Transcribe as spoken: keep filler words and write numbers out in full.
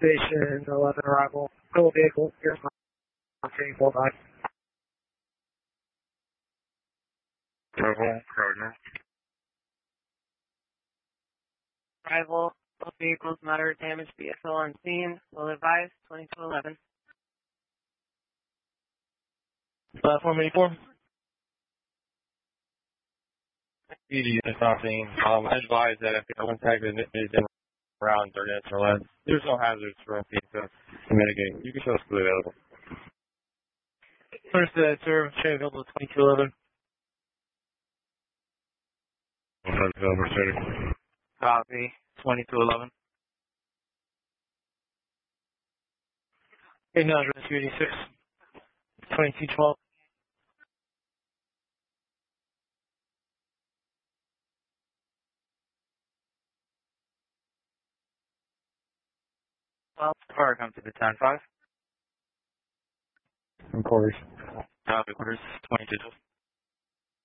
Station eleven arrival. Total vehicle, here's my training four five. Arrival, Roger. Arrival, both vehicles, moderate damage, V S L on scene. Will advise, twenty-two eleven. Platform eighty-four. E D is crossing. Um, I advise that if the contact is in around thirty minutes or less, there's no hazards for us to mitigate. You can show us clearly available. First, uh, sir, train available twenty-two eleven. Over thirty. Copy, twenty-two eleven. eight nine two eighty-six. twenty-two twelve. Well, Car come to the ten five. Of course. Copy, quarters, twenty-two twelve.